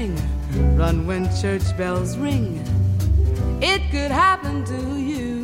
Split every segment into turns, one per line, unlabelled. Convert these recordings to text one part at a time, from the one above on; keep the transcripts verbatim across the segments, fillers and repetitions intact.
sing, run when church bells ring. It could happen to you.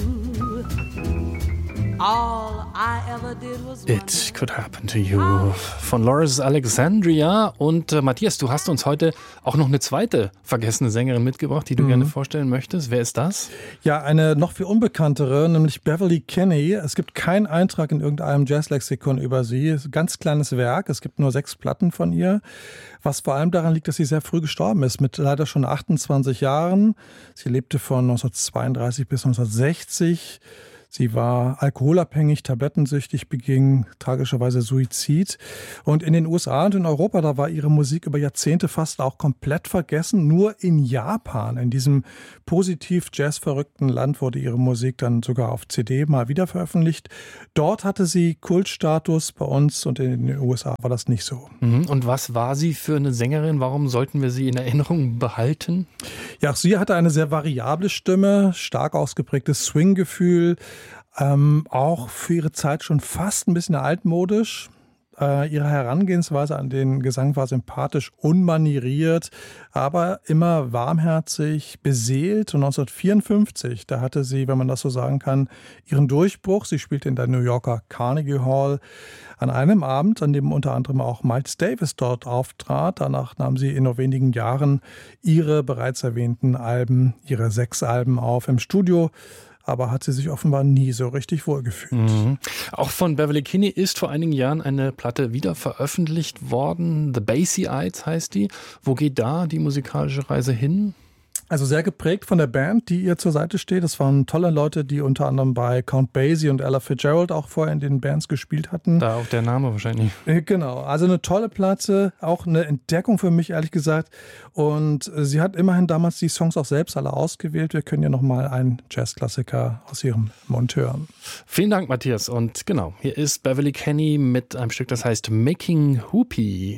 All I ever did was
It Could Happen to You von Loris Alexandria. Und äh, Matthias, du hast uns heute auch noch eine zweite vergessene Sängerin mitgebracht, die du mhm. gerne vorstellen möchtest. Wer ist das?
Ja, eine noch viel unbekanntere, nämlich Beverly Kinney. Es gibt keinen Eintrag in irgendeinem Jazzlexikon über sie. Ein ganz kleines Werk. Es gibt nur sechs Platten von ihr. Was vor allem daran liegt, dass sie sehr früh gestorben ist, mit leider schon achtundzwanzig Jahren. Sie lebte von neunzehnhundertzweiunddreißig bis neunzehnhundertsechzig. Sie war alkoholabhängig, tablettensüchtig, beging tragischerweise Suizid. Und in den U S A und in Europa, da war ihre Musik über Jahrzehnte fast auch komplett vergessen. Nur in Japan, in diesem positiv jazzverrückten Land, wurde ihre Musik dann sogar auf C D mal wieder veröffentlicht. Dort hatte sie Kultstatus, bei uns und in den U S A war das nicht so.
Und was war sie für eine Sängerin? Warum sollten wir sie in Erinnerung behalten?
Ja, sie hatte eine sehr variable Stimme, stark ausgeprägtes Swing-Gefühl, ähm, auch für ihre Zeit schon fast ein bisschen altmodisch. Äh, ihre Herangehensweise an den Gesang war sympathisch, unmanieriert, aber immer warmherzig, beseelt. Und neunzehnhundertvierundfünfzig, da hatte sie, wenn man das so sagen kann, ihren Durchbruch. Sie spielte in der New Yorker Carnegie Hall an einem Abend, an dem unter anderem auch Miles Davis dort auftrat. Danach nahm sie in nur wenigen Jahren ihre bereits erwähnten Alben, ihre sechs Alben auf im Studio. Aber hat sie sich offenbar nie so richtig wohlgefühlt.
Mhm. Auch von Beverly Kinney ist vor einigen Jahren eine Platte wieder veröffentlicht worden. The Basie-Ides heißt die. Wo geht da die musikalische Reise hin?
Also sehr geprägt von der Band, die ihr zur Seite steht. Das waren tolle Leute, die unter anderem bei Count Basie und Ella Fitzgerald auch vorher in den Bands gespielt hatten.
Da auch der Name wahrscheinlich.
Genau, also eine tolle Platte, auch eine Entdeckung für mich, ehrlich gesagt. Und sie hat immerhin damals die Songs auch selbst alle ausgewählt. Wir können ja nochmal einen Jazzklassiker aus ihrem Mund hören.
Vielen Dank, Matthias. Und genau, hier ist Beverly Kinney mit einem Stück, das heißt Making Hoopie.